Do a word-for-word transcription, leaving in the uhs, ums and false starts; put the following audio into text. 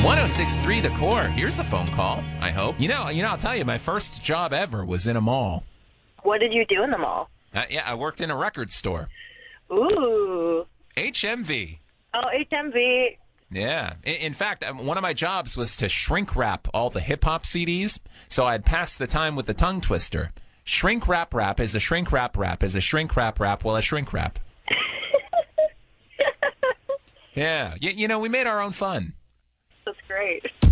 one oh six point three The Core. Here's a phone call, I hope. You know, you know, I'll tell you, my first job ever was in a mall. What did you do in the mall? Uh, yeah, I worked in a record store. Ooh. H M V. Oh, H M V. Yeah. In, in fact, um, one of my jobs was to shrink wrap all the hip-hop C Ds, so I'd pass the time with the tongue twister. Shrink wrap rap is a shrink wrap rap is a shrink wrap rap well a shrink wrap. Yeah. You, you know, we made our own fun. That's great.